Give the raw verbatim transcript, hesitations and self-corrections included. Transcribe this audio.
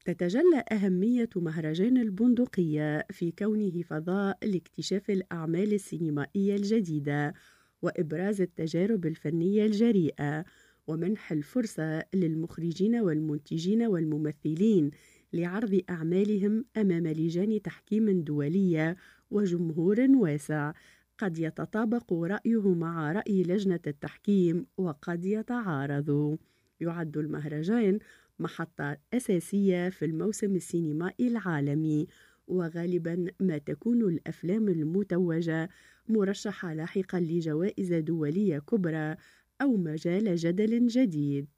تتجلى أهمية مهرجان البندقية في كونه فضاء لاكتشاف الأعمال السينمائية الجديدة وإبراز التجارب الفنية الجريئة، ومنح الفرصة للمخرجين والمنتجين والممثلين لعرض أعمالهم أمام لجان تحكيم دولية وجمهور واسع قد يتطابق رأيه مع رأي لجنة التحكيم وقد يتعارض. يعد المهرجان محطة أساسية في الموسم السينمائي العالمي، وغالبا ما تكون الأفلام المتوجة مرشحة لاحقا لجوائز دولية كبرى أو مجال جدل جديد.